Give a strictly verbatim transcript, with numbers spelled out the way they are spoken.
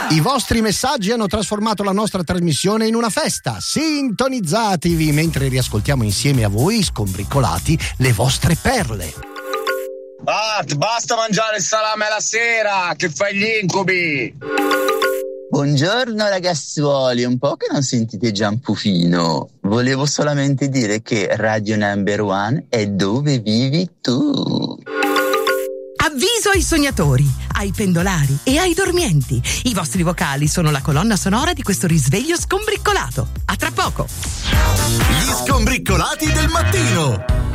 I vostri messaggi hanno trasformato la nostra trasmissione in una festa. Sintonizzatevi mentre riascoltiamo insieme a voi, scombriccolati, le vostre perle. Bart, basta mangiare il salame la sera, che fai gli incubi. Buongiorno ragazzuoli, un po' che non sentite Giampufino. Volevo solamente dire che Radio Number One è dove vivi tu. Avviso ai sognatori, ai pendolari e ai dormienti. I vostri vocali sono la colonna sonora di questo risveglio scombriccolato. A tra poco. Gli scombriccolati del mattino.